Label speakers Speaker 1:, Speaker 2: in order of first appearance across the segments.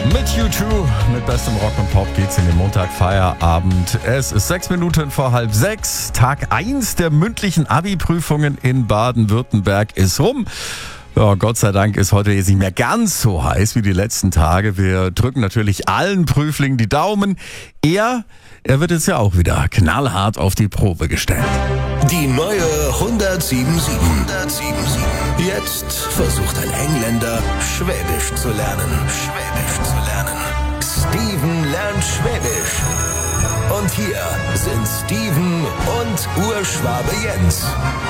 Speaker 1: Mit U2, mit bestem Rock und Pop geht's in den Montag Feierabend. Es ist 6 Minuten vor 5:30. Tag 1 der mündlichen Abi-Prüfungen in Baden-Württemberg ist rum. Ja, Gott sei Dank ist heute jetzt nicht mehr ganz so heiß wie die letzten Tage. Wir drücken natürlich allen Prüflingen die Daumen. Er wird jetzt ja auch wieder knallhart auf die Probe gestellt.
Speaker 2: Die neue 107.7. Jetzt versucht ein Engländer, Schwäbisch zu lernen. Steven lernt Schwäbisch. Und hier sind Steven und Urschwabe Jens.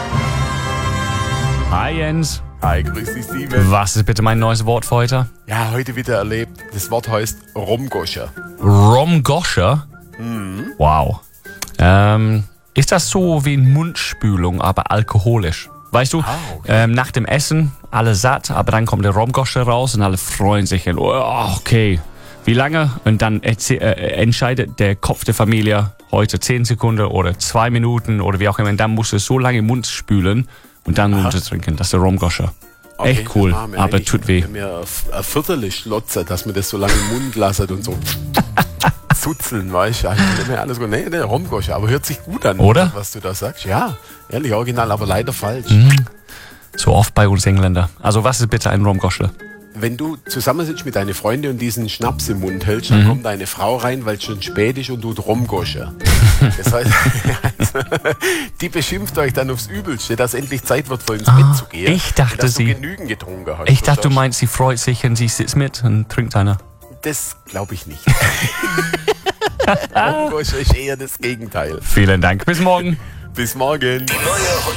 Speaker 3: Hi Jens.
Speaker 4: Hi, grüß dich, Steven.
Speaker 3: Was ist bitte mein neues Wort für heute?
Speaker 4: Ja, heute wieder erlebt. Das Wort heißt Romgoscher.
Speaker 3: Romgoscher? Wow. Ist das so wie Mundspülung, aber alkoholisch? Weißt du,
Speaker 4: okay.
Speaker 3: nach dem Essen, alle satt, aber dann kommt der Romgoscher raus und alle freuen sich. Und, okay, wie lange? Und dann entscheidet der Kopf der Familie heute 10 Sekunden oder 2 Minuten oder wie auch immer. Und dann musst du so lange im Mund spülen und dann runtertrinken. Das ist der Romgoscher.
Speaker 4: Okay,
Speaker 3: echt cool, aber tut weh.
Speaker 4: Mir ein Viertel schlotzen, dass man das so lange im Mund lasst und so zuzeln, weißt du? Nicht mehr alles gut. Nee, der Romgoscher, aber hört sich gut an,
Speaker 3: oder?
Speaker 4: Was du da sagst. Ja, ehrlich, original, aber leider falsch.
Speaker 3: So oft bei uns Engländer. Also was ist bitte ein Romgoscher?
Speaker 4: Wenn du zusammensitzt mit deinen Freunden und diesen Schnaps im Mund hältst, dann kommt deine Frau rein, weil es schon spät ist und tut Romgoscher. Das heißt, die beschimpft euch dann aufs Übelste, dass endlich Zeit wird, ins Bett zu gehen.
Speaker 3: Ich dachte,
Speaker 4: dass du genügend getrunken hast.
Speaker 3: Ich dachte, du meinst, sie freut sich und sie sitzt mit und trinkt einer.
Speaker 4: Das glaube ich nicht. Romgoscher ist eher das Gegenteil.
Speaker 3: Vielen Dank. Bis morgen.
Speaker 4: Bis morgen.